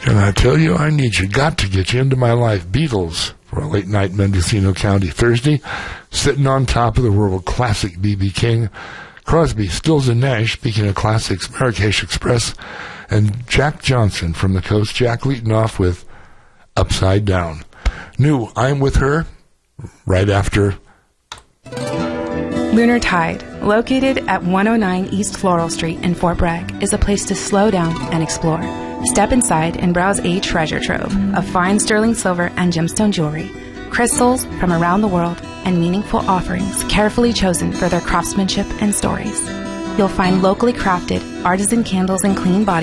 And I tell you, I need you. Got to get you into my life. Beatles for a late night Mendocino County Thursday. Sitting on top of the world classic B.B. King. Crosby, Stills and Nash, speaking of classics, Marrakesh Express. And Jack Johnson from the coast. Jack leading off with Upside Down. New I'm With Her right after Lunar Tide, located at 109 East Floral Street in Fort Bragg, is a place to slow down and explore. Step inside and browse a treasure trove of fine sterling silver and gemstone jewelry, crystals from around the world, and meaningful offerings carefully chosen for their craftsmanship and stories. You'll find locally crafted artisan candles and clean body